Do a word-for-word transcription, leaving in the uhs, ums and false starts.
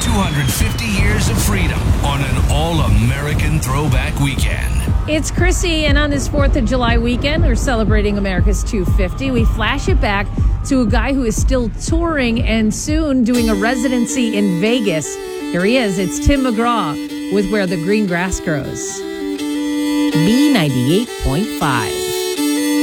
two hundred fifty years of freedom on an all-American throwback weekend. It's Chrissy, and on this fourth of July weekend, we're celebrating America's two fifty. We flash it back to a guy who is still touring and soon doing a residency in Vegas. Here he is. It's Tim McGraw with Where the Green Grass Grows. B ninety-eight point five.